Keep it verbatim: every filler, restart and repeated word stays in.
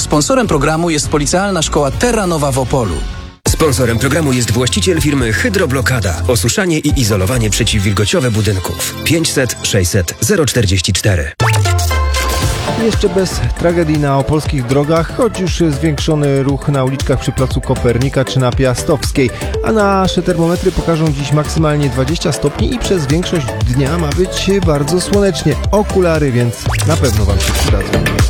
Sponsorem programu jest Policealna Szkoła Terra Nova w Opolu. Sponsorem programu jest właściciel firmy Hydroblokada. Osuszanie i izolowanie przeciwwilgociowe budynków. pięćset sześćset zero czterdzieści cztery. Jeszcze bez tragedii na opolskich drogach, choć już zwiększony ruch na uliczkach przy placu Kopernika czy na Piastowskiej. A nasze termometry pokażą dziś maksymalnie dwadzieścia stopni i przez większość dnia ma być bardzo słonecznie. Okulary więc na pewno Wam się przydadzą.